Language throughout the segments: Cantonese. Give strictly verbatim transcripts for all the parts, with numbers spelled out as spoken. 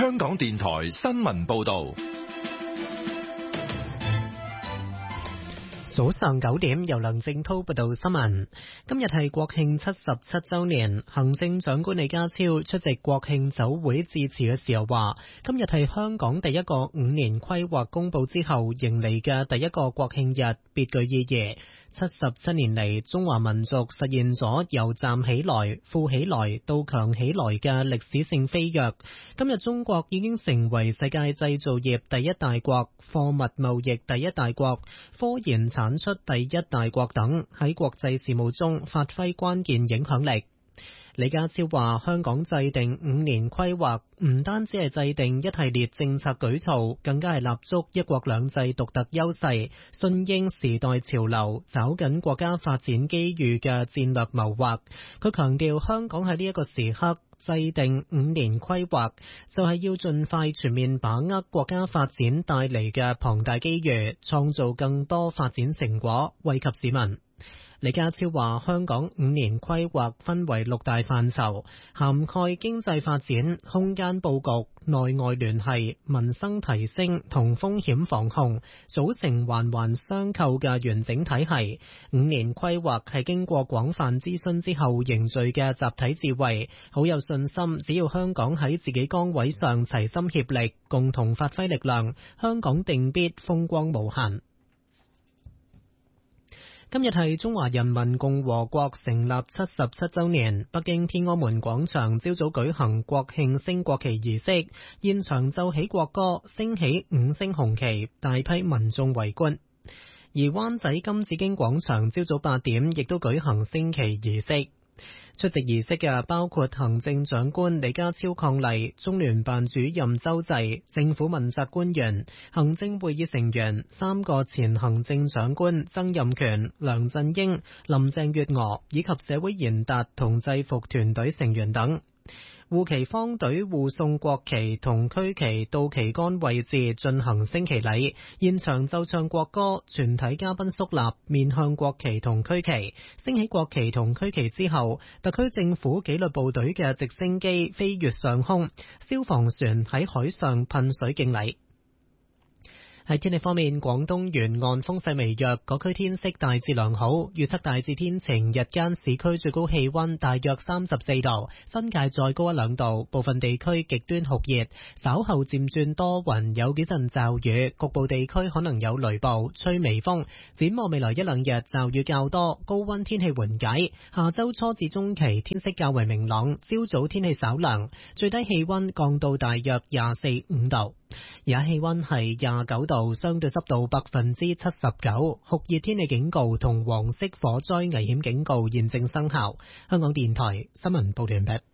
香港電台新聞報道。 早上九點，由梁正濤報道新聞。今日係國慶七十七週年，行政長官李家超出席國慶酒會致辭嘅時候話，今日係香港第一個五年規劃公佈之後迎嚟嘅第一個國慶日，別具意義。七十七年嚟，中華民族實現咗由站起來、富起來到強起來嘅歷史性飛躍。今日中國已經成為世界製造業第一大國、貨物貿易第一大國、科研產出第一大國等，喺國際事務中發揮關鍵影響力。李家超話，香港制定五年規劃，唔單止係制定一系列政策舉措，更加係立足一國兩制獨特優勢，順應時代潮流，抓緊國家發展機遇嘅戰略謀劃。佢強調，香港喺呢一個時刻制定五年規劃，就係要盡快全面把握國家發展帶嚟嘅龐大機遇，創造更多發展成果，惠及市民。李家超話，香港五年規劃分為六大範疇，涵蓋經濟發展、空間佈局、內外聯繫、民生提升同風險防控，組成環環相扣嘅完整體系。五年規劃係經過廣泛諮詢之後凝聚嘅集體智慧，好有信心，只要香港喺自己崗位上齊心協力，共同發揮力量，香港定必風光無限。今日係中華人民共和國成立七十七週年，北京天安門廣場朝早舉行國慶升國旗儀式，現場奏起國歌，升起五星紅旗，大批民眾圍觀。而灣仔金紫荊廣場朝早八點亦都舉行升旗儀式。出席儀式嘅包括行政長官李家超伉儷、中聯辦主任周濟、政府問責官員、行政會議成員、三個前行政長官曾蔭權、梁振英、林鄭月娥以及社會賢達同制服團隊成員等。護旗方隊護送國旗同區旗到旗杆位置進行升旗禮，現場奏唱國歌，全體嘉賓肅立，面向國旗同區旗。升起國旗同區旗之後，特區政府紀律部隊嘅直升機飛越上空，消防船喺海上噴水敬禮。喺天氣方面，廣東沿岸風勢微弱，各區天色大致良好，預測大致天晴，日間市區最高氣溫大約三十四度，新界再高一兩度，部分地區極端酷熱，稍後漸轉多雲，有幾陣驟雨，局部地區可能有雷暴，吹微風。展望未來一兩日驟雨較多，高溫天氣緩解，下周初至中期天色較為明朗，朝早天氣稍涼，最低氣溫降到大約廿四五度。而家氣溫係廿九度，相對濕度百分之七十九，酷熱天氣警告同黃色火災危險警告現正生效。香港電台新聞報道完畢。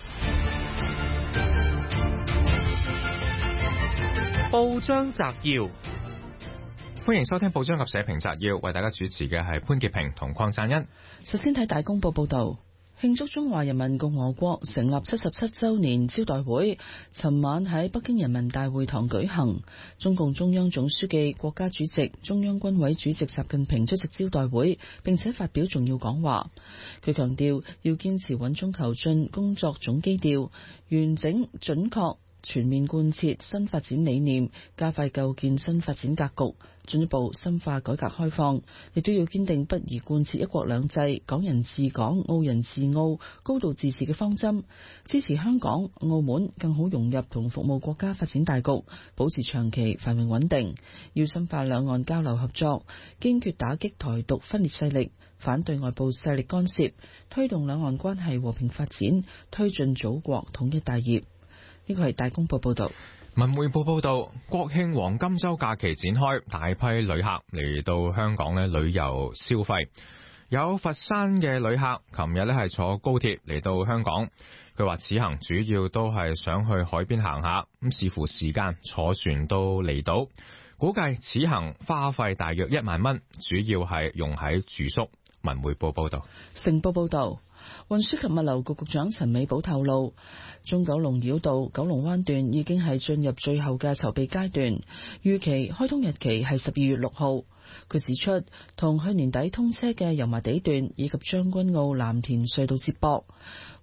報章摘要，歡迎收聽報章及社評摘要，為大家主持嘅係潘潔平同鄺贊恩。 首先睇大公報報道。慶祝中華人民共和國成立七十七週年招待會，尋晚喺北京人民大會堂舉行。中共中央總書記、國家主席、中央軍委主席習近平出席招待會，並且發表重要講話。佢強調要堅持穩中求進工作總基調，完整準確全面貫徹新發展理念，加快構建新發展格局，進一步深化改革開放，亦都要堅定不移貫徹一國兩制、港人治港、澳人治澳、高度自治嘅方針，支持香港、澳門更好融入同服務國家發展大局，保持長期繁榮穩定。要深化兩岸交流合作，堅決打擊台獨分裂勢力，反對外部勢力干涉，推動兩岸關係和平發展，推進祖國統一大業。呢個係大公報報道。 文匯報報道，國慶黃金週假期展開，大批旅客嚟到香港咧旅遊消費。有佛山嘅旅客琴日咧係坐高鐵嚟到香港，佢話此行主要都係想去海邊行下，咁視乎時間坐船到離島，估計此行花費大約一萬蚊，主要係用喺住宿。文匯報報道。 成報報道。運輸及物流局局長陳美寶透露，中九龍繞道九龍灣段已經係進入最後嘅籌備階段，預期開通日期係十二月六號。佢指出，同去年底通車嘅油麻地段以及將軍澳藍田隧道接駁，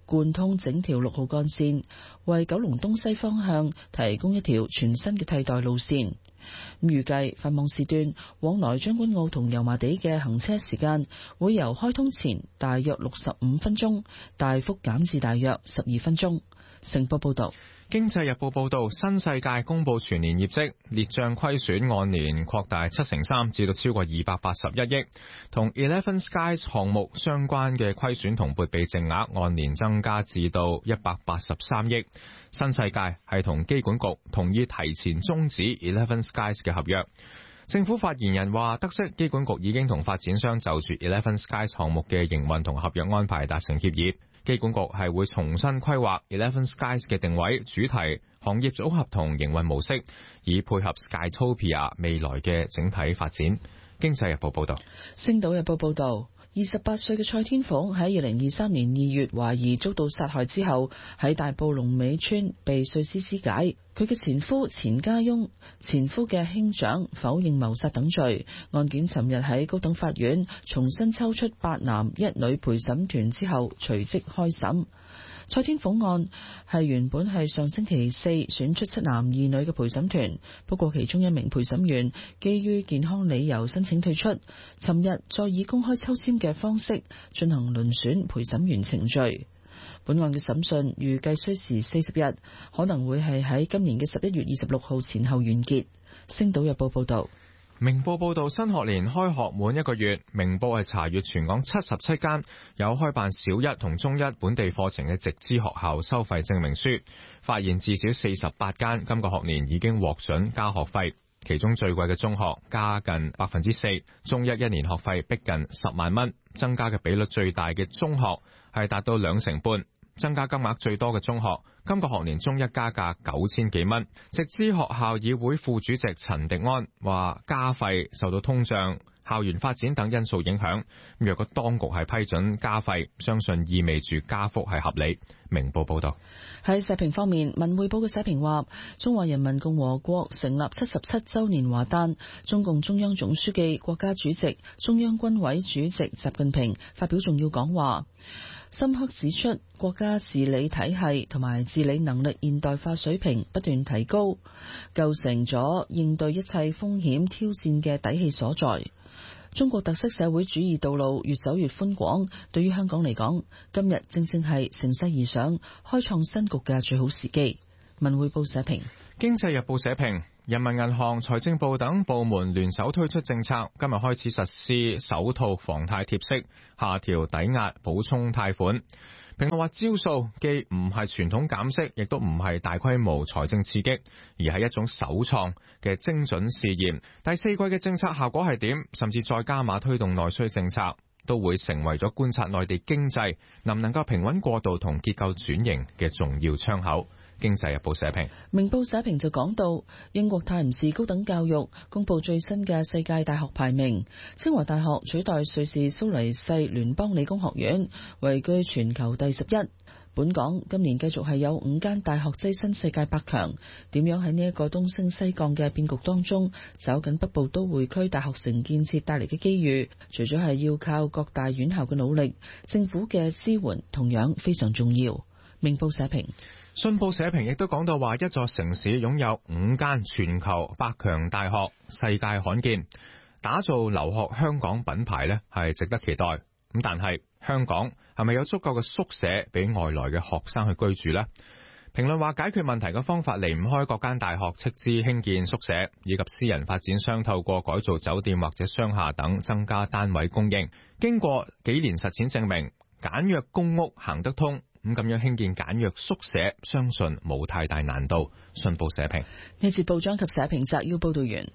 貫通整條六號幹線，為九龍東西方向提供一條全新嘅替代路線。預計繁忙時段往來將軍澳同油麻地嘅行車時間會由開通前大約六十五分鐘大幅減至大約十二分鐘。成報報道。 經濟日報報道，新世界公布全年業績，列賬虧損按年擴大七成三，至到超過二百八十一億，同 Eleven Skies 項目相關嘅虧損同撥備淨額按年增加至到一百八十三億。新世界係同機管局同意提前終止 Eleven Skies 嘅合約。政府發言人話，得悉機管局已經同發展商就住 Eleven Skies 項目嘅營運同合約安排達成協議。機管局係會重新規劃 Eleven Skies 嘅定位、主題、行業組合同營運模式，以配合 Skytopia 未來嘅整體發展。經濟日報報道。 星島日報報道，二十八歲嘅蔡天鳳喺二零二三年二月懷疑遭到殺害之後，喺大埔龍尾村被碎屍肢解。佢嘅前夫錢家翁、前夫嘅兄長否認謀殺等罪。案件尋日喺高等法院重新抽出八男一女陪審團之後，隨即開審。蔡天鳳案係原本係上星期四選出七男二女嘅陪審團，不過其中一名陪審員基於健康理由申請退出。尋日再以公開抽籤嘅方式進行遴選陪審員程序。本案嘅審訊預計需時四十日，可能會係喺今年嘅十一月二十六號前後完結。星島日報報道。 明報報道，新學年開學滿一個月，明報係查閱全港七十七間有開辦小一同中一本地課程嘅直資學校收費證明書，發現至少四十八間今個學年已經獲准加學費，其中最貴嘅中學加近百分之四，中一一年學費逼近十萬蚊，增加嘅比率最大嘅中學係達到兩成半。增加金額最多嘅中學，今個學年中一加價九千幾蚊。直資學校議會副主席陳迪安話，加費受到通脹、校園發展等因素影響。若果當局係批准加費，相信意味住加幅係合理。明報報道。 喺社評方面，文匯報嘅社評話，中華人民共和國成立七十七週年華誕，中共中央總書記、國家主席、中央軍委主席習近平發表重要講話，深刻指出國家治理體系同埋治理能力現代化水平不斷提高，構成咗應對一切風險挑戰嘅底氣所在。中國特色社會主義道路越走越寬廣，對於香港嚟講，今日正正係乘勢而上、開創新局嘅最好時機。文匯報社評。 經濟日報社評，人民銀行、財政部等部門聯手推出政策，今日開始實施首套房貸貼息、下調抵押補充貸款。評論話，招數既唔係傳統減息，亦都唔係大規模財政刺激，而係一種首創嘅精準試驗。第四季嘅政策效果係點？甚至再加碼推動內需政策，都會成為咗觀察內地經濟能唔能夠平穩過渡同結構轉型嘅重要窗口。經濟日報社評。 明報社評就講到，英國泰晤士高等教育公布最新嘅世界大學排名，清華大學取代瑞士蘇黎世聯邦理工學院，位居全球第十一。本港今年繼續係有五間大學躋身世界百強，點樣喺呢一個東升西降嘅變局當中，找緊北部都會區大學城建設帶嚟嘅機遇？除咗係要靠各大院校嘅努力，政府嘅支援同樣非常重要。明報社評。 信報社評亦都講到話，一座城市擁有五間全球百強大學，世界罕見，打造留學香港品牌呢係值得期待。咁但係香港係咪有足夠嘅宿舍俾外來嘅學生去居住呢？評論話，解決問題嘅方法離唔開各間大學斥資興建宿舍，以及私人發展商透過改造酒店或者商廈等增加單位供應。經過幾年實踐證明，簡約公屋行得通。咁咁樣興建簡約宿舍，相信冇太大難度。信報社評。 呢節報章及社評摘要報道完。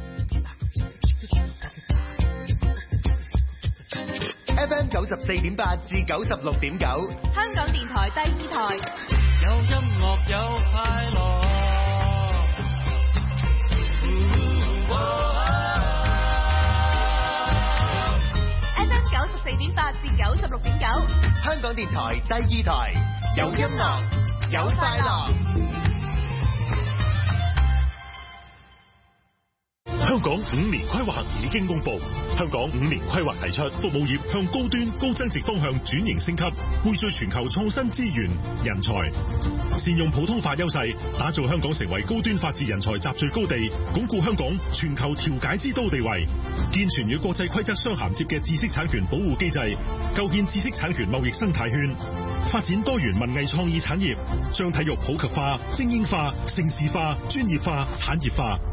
F M 九十四點八至九十六點九， 香港電台第二台。 有音樂有快樂。 F M 九十四點八至九十六點九， 香港電台第二台，有音樂有快樂。 香港五年規劃已經公布，香港五年規劃提出服務業向高端高增值方向轉型升級，匯聚全球創新資源人才，善用普通法優勢，打造香港成為高端法治人才集聚高地，鞏固香港全球調解之都地位，健全與國際規則相銜接嘅知識產權保護機制，構建知識產權貿易生態圈，發展多元文藝創意產業，將體育普及化、精英化、盛事化、專業化、產業化。